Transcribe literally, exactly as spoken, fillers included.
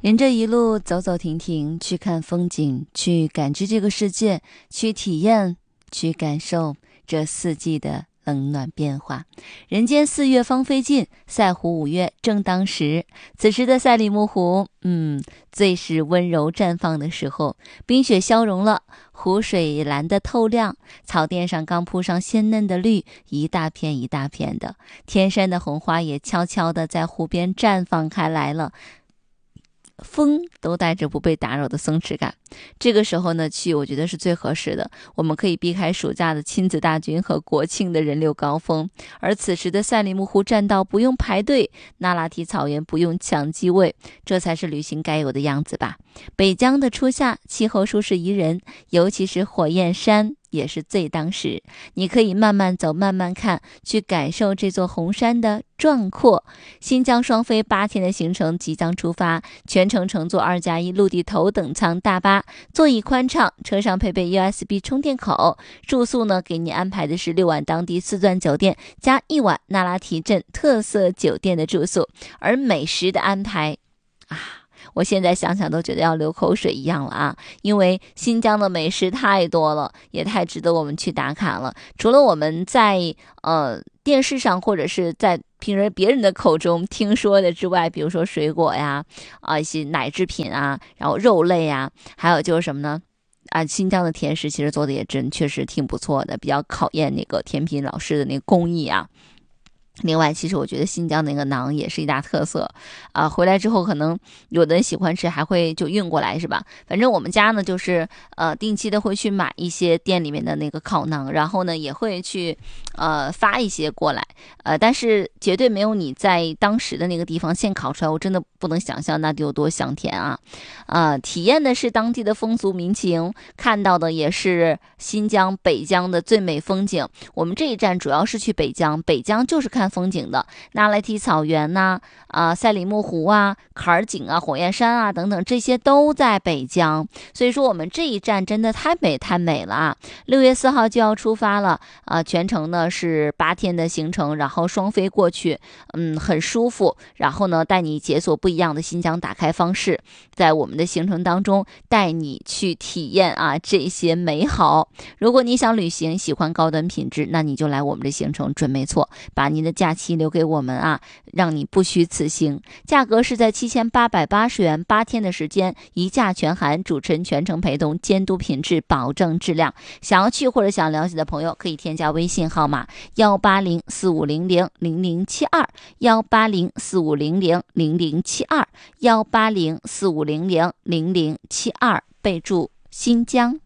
人这一路走走停停，去看风景，去感知这个世界，去体验，去感受这四季的冷暖变化。人间四月芳菲尽，赛湖五月正当时。此时的赛里木湖，嗯，最是温柔绽放的时候。冰雪消融了，湖水蓝得透亮，草甸上刚铺上鲜嫩的绿，一大片一大片的。天山的红花也悄悄地在湖边绽放开来了。风都带着不被打扰的松弛感，这个时候呢去我觉得是最合适的。我们可以避开暑假的亲子大军和国庆的人流高峰，而此时的赛里木湖栈道不用排队，那拉提草原不用抢机位，这才是旅行该有的样子吧。北疆的初夏，气候舒适宜人，尤其是火焰山也是最当时。你可以慢慢走慢慢看，去感受这座红山的壮阔。新疆双飞八天的行程即将出发，全程乘坐二加一陆地头等舱大巴，座椅宽敞，车上配备 U S B 充电口。住宿呢，给你安排的是六晚当地四钻酒店加一晚那拉提镇特色酒店的住宿。而美食的安排啊，我现在想想都觉得要流口水一样了啊！因为新疆的美食太多了，也太值得我们去打卡了。除了我们在呃电视上或者是在平人别人的口中听说的之外，比如说水果呀，啊一些奶制品啊，然后肉类啊，还有就是什么呢？啊，新疆的甜食其实做的也真确实挺不错的，比较考验那个甜品老师的那个工艺啊。另外其实我觉得新疆那个馕也是一大特色啊，回来之后可能有的人喜欢吃还会就运过来是吧。反正我们家呢就是呃定期的会去买一些店里面的那个烤馕，然后呢也会去呃发一些过来，呃但是绝对没有你在当时的那个地方现烤出来，我真的不能想象那得有多香甜啊。呃体验的是当地的风俗民情，看到的也是新疆北疆的最美风景。我们这一站主要是去北疆，北疆就是看风景的，那拉提草原呐、啊，啊赛里木湖啊、坎儿井啊、火焰山啊等等，这些都在北疆。所以说我们这一站真的太美太美了啊！六月四号就要出发了啊、呃，全程呢是八天的行程，然后双飞过去，嗯，很舒服。然后呢，带你解锁不一样的新疆打开方式，在我们的行程当中带你去体验啊这些美好。如果你想旅行，喜欢高端品质，那你就来我们的行程准没错，把您的假期留给我们啊，让你不虚此行。价格是在七千八百八十元，八天的时间，一价全含，主持人全程陪同，监督品质，保证质量。想要去或者想了解的朋友，可以添加微信号码幺八零四五零零零零七二，幺八零四五零零零零七二，幺八零四五零零零零七二，备注新疆。